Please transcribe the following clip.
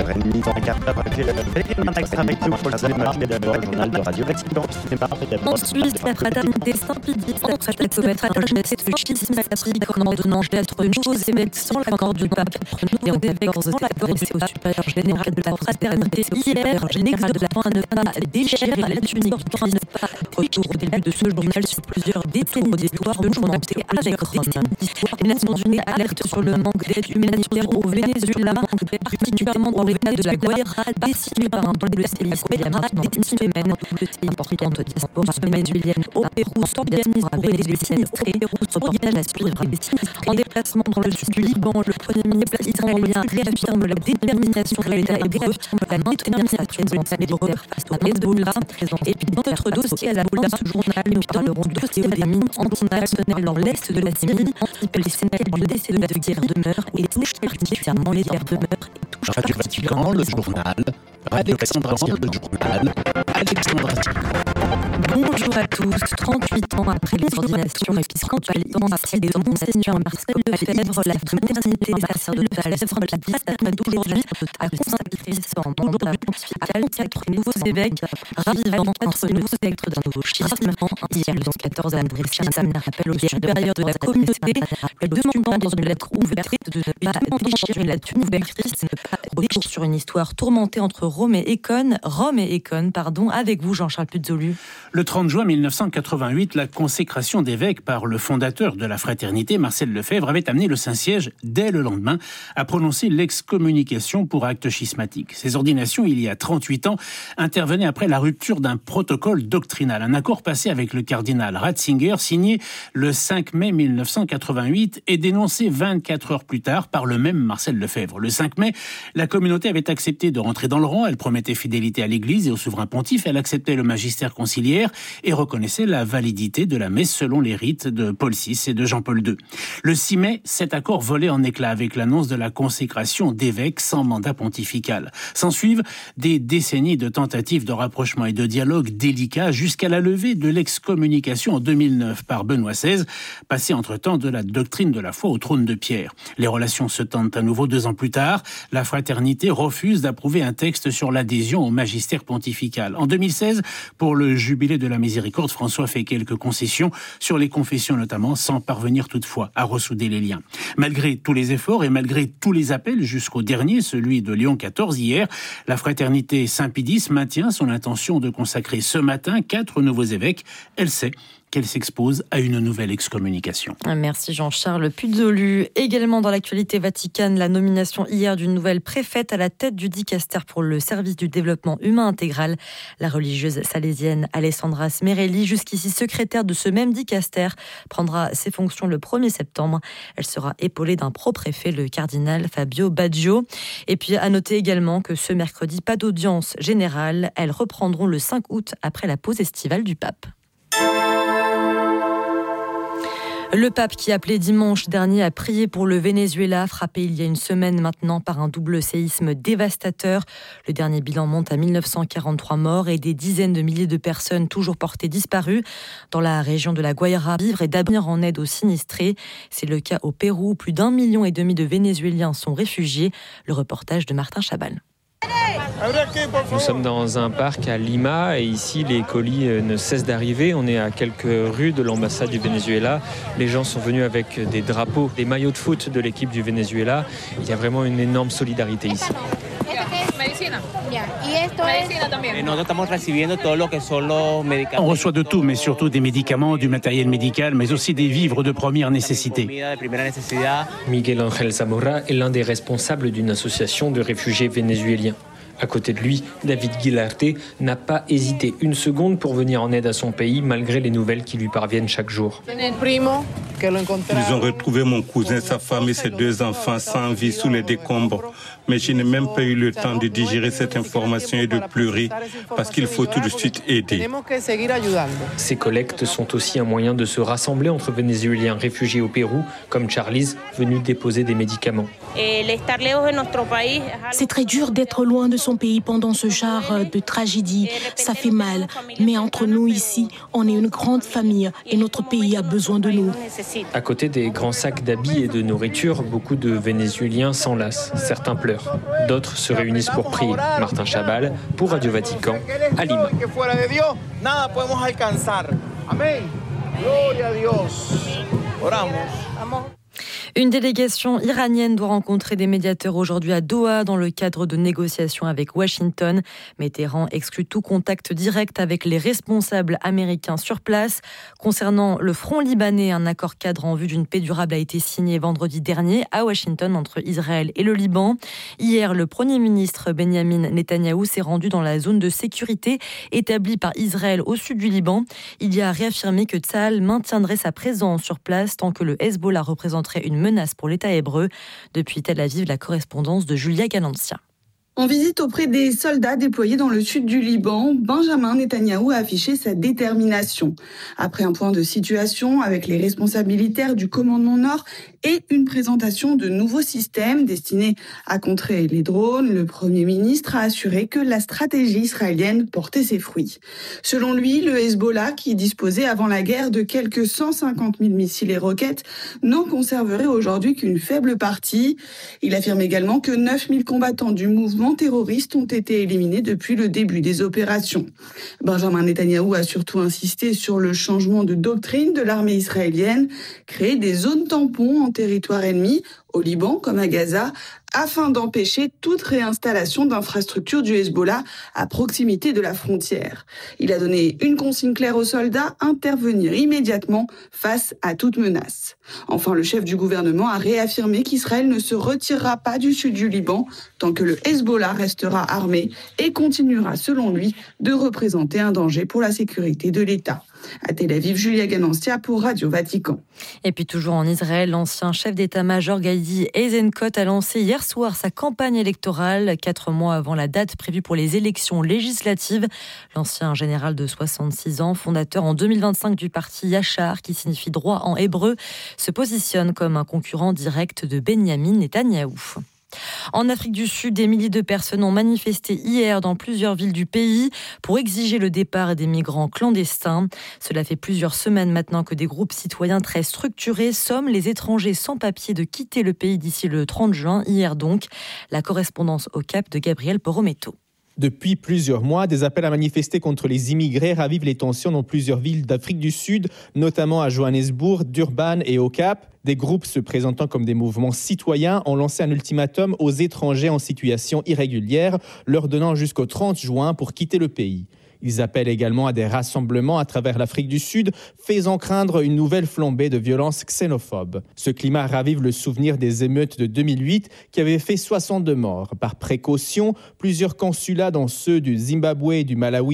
Mise en carte avec un extra avec nous pour la démarche d'abord le journal de Radio Vatican cinéma. En Suisse, la fraternité Saint-Pédis s'attaque au schisme satirique en ordonnant d'être nouveaux évêques sans l'accord du pape. Les évêques sans l'accord au supérieur général de la fraternité hier, général de la fin ne pas déchirer la tunique, ne pas retour au début de ce journal sur plusieurs décennies d'histoire documentée avec Rome. Les Nations Unies alertent sur le manque d'aide humanitaire au Venezuela, particulièrement dans les cas de la Guayra, décimée par un double séisme et des semaines de importante diaspora vénézuélienne au Pérou s'organise pour aider les sinistrés. Reportage à suivre. En déplacement dans le sud du Liban, le Premier ministre israélien réaffirme la détermination de l'État hébreu à maintenir sa présence militaire face au Hezbollah. Et puis dans notre dossier à la boule ce journal, nous parlerons du dossier des mines antipersonnelles dans l'est de la Syrie. Les sénateurs du décès de la guerre demeurent et les particulièrement les guerres demeurent. Radio Vatican, le journal. Alexandra Sierre, le journal. Alexandra Sierre. Bonjour à tous. 38 ans après les ordinations épiscopales des Monseigneur Marcel Lefebvre, la fraternité sacerdotale la discerne d'aujourd'hui a consacré en jour pontifical 4 nouveaux évêques, ravivant ce nouveau spectre d'un nouveau schisme. Hier, le 14 André Chazam rappelle au supérieur de la communauté, le demandant dans une lettre ouverte de ne pas déchirer la tunique vers Christ, retour sur une histoire tourmentée entre Rome et Écône, avec vous Jean-Charles Puzolu. Le 30 juin 1988, la consécration d'évêques par le fondateur de la fraternité, Marcel Lefebvre, avait amené le Saint-Siège, dès le lendemain, à prononcer l'excommunication pour acte schismatique. Ces ordinations, il y a 38 ans, intervenaient après la rupture d'un protocole doctrinal, un accord passé avec le cardinal Ratzinger, signé le 5 mai 1988 et dénoncé 24 heures plus tard par le même Marcel Lefebvre. Le 5 mai, la communauté avait accepté de rentrer dans le rang, elle promettait fidélité à l'Église et au souverain pontife, elle acceptait le magistère conciliaire et reconnaissait la validité de la messe selon les rites de Paul VI et de Jean-Paul II. Le 6 mai, cet accord volait en éclats avec l'annonce de la consécration d'évêques sans mandat pontifical. S'ensuivent des décennies de tentatives de rapprochement et de dialogue délicats jusqu'à la levée de l'excommunication en 2009 par Benoît XVI, passé entre-temps de la doctrine de la foi au trône de Pierre. Les relations se tendent à nouveau 2 ans plus tard. La fraternité refuse d'approuver un texte sur l'adhésion au magistère pontifical. En 2016, pour le jubilé de la miséricorde, François fait quelques concessions sur les confessions notamment, sans parvenir toutefois à ressouder les liens. Malgré tous les efforts et malgré tous les appels jusqu'au dernier, celui de Léon XIV hier, la fraternité Saint-Pédis maintient son intention de consacrer ce matin 4 nouveaux évêques. Elle sait qu'elle s'expose à une nouvelle excommunication. Merci Jean-Charles Puzolu. Également dans l'actualité vaticane, la nomination hier d'une nouvelle préfète à la tête du dicaster pour le service du développement humain intégral. La religieuse salésienne Alessandra Smerelli, jusqu'ici secrétaire de ce même dicaster, prendra ses fonctions le 1er septembre. Elle sera épaulée d'un pro-préfet, le cardinal Fabio Baggio. Et puis à noter également que ce mercredi, pas d'audience générale. Elles reprendront le 5 août après la pause estivale du pape. Le pape qui appelait dimanche dernier à prier pour le Venezuela, frappé il y a une semaine maintenant par un double séisme dévastateur. Le dernier bilan monte à 1943 morts et des dizaines de milliers de personnes toujours portées disparues. Dans la région de la Guayra, vivre et d'abvenir en aide aux sinistrés. C'est le cas au Pérou où plus d'1,5 million de Vénézuéliens sont réfugiés. Le reportage de Martin Chabal. Nous sommes dans un parc à Lima et ici les colis ne cessent d'arriver. On est à quelques rues de l'ambassade du Venezuela. Les gens sont venus avec des drapeaux, des maillots de foot de l'équipe du Venezuela. Il y a vraiment une énorme solidarité ici. On reçoit de tout, mais surtout des médicaments, du matériel médical, mais aussi des vivres de première nécessité. Miguel Ángel Zamora est l'un des responsables d'une association de réfugiés vénézuéliens. À côté de lui, David Guilarte n'a pas hésité une seconde pour venir en aide à son pays, malgré les nouvelles qui lui parviennent chaque jour. Ils ont retrouvé mon cousin, sa femme et ses 2 enfants sans vie sous les décombres. Mais je n'ai même pas eu le temps de digérer cette information et de pleurer, parce qu'il faut tout de suite aider. Ces collectes sont aussi un moyen de se rassembler entre Vénézuéliens réfugiés au Pérou, comme Charlize, venu déposer des médicaments. C'est très dur d'être loin de son son pays pendant ce genre de tragédie. Ça fait mal. Mais entre nous ici, on est une grande famille et notre pays a besoin de nous. À côté des grands sacs d'habits et de nourriture, beaucoup de Vénézuéliens s'enlacent. Certains pleurent. D'autres se réunissent pour prier. Martin Chabal, pour Radio Vatican, à Lima. Une délégation iranienne doit rencontrer des médiateurs aujourd'hui à Doha dans le cadre de négociations avec Washington. Mais Téhéran exclut tout contact direct avec les responsables américains sur place. Concernant le front libanais, un accord cadre en vue d'une paix durable a été signé vendredi dernier à Washington entre Israël et le Liban. Hier, le Premier ministre Benyamin Netanyahou s'est rendu dans la zone de sécurité établie par Israël au sud du Liban. Il y a réaffirmé que Tsahal maintiendrait sa présence sur place tant que le Hezbollah représenterait une menace pour l'État hébreu. Depuis Tel Aviv, la correspondance de Julia Galancia. En visite auprès des soldats déployés dans le sud du Liban, Benjamin Netanyahou a affiché sa détermination. Après un point de situation avec les responsables militaires du commandement Nord et une présentation de nouveaux systèmes destinés à contrer les drones, le Premier ministre a assuré que la stratégie israélienne portait ses fruits. Selon lui, le Hezbollah, qui disposait avant la guerre de quelques 150 000 missiles et roquettes, n'en conserverait aujourd'hui qu'une faible partie. Il affirme également que 9 000 combattants du mouvement terroristes ont été éliminés depuis le début des opérations. Benjamin Netanyahou a surtout insisté sur le changement de doctrine de l'armée israélienne, créer des zones tampons en territoire ennemi, au Liban comme à Gaza, afin d'empêcher toute réinstallation d'infrastructures du Hezbollah à proximité de la frontière. Il a donné une consigne claire aux soldats, intervenir immédiatement face à toute menace. Enfin, le chef du gouvernement a réaffirmé qu'Israël ne se retirera pas du sud du Liban tant que le Hezbollah restera armé et continuera, selon lui, de représenter un danger pour la sécurité de l'État. À Tel Aviv, Julia Ganancia pour Radio Vatican. Et puis toujours en Israël, l'ancien chef d'état-major Gadi Eisenkot a lancé hier soir sa campagne électorale, 4 mois avant la date prévue pour les élections législatives. L'ancien général de 66 ans, fondateur en 2025 du parti Yachar, qui signifie droit en hébreu, se positionne comme un concurrent direct de Benyamin Netanyahou. En Afrique du Sud, des milliers de personnes ont manifesté hier dans plusieurs villes du pays pour exiger le départ des migrants clandestins. Cela fait plusieurs semaines maintenant que des groupes citoyens très structurés somment les étrangers sans papier de quitter le pays d'ici le 30 juin. Hier donc, la correspondance au Cap de Gabriel Porometo. Depuis plusieurs mois, des appels à manifester contre les immigrés ravivent les tensions dans plusieurs villes d'Afrique du Sud, notamment à Johannesburg, Durban et au Cap. Des groupes se présentant comme des mouvements citoyens ont lancé un ultimatum aux étrangers en situation irrégulière, leur donnant jusqu'au 30 juin pour quitter le pays. Ils appellent également à des rassemblements à travers l'Afrique du Sud, faisant craindre une nouvelle flambée de violences xénophobes. Ce climat ravive le souvenir des émeutes de 2008 qui avaient fait 62 morts. Par précaution, plusieurs consulats, dont ceux du Zimbabwe et du Malawi,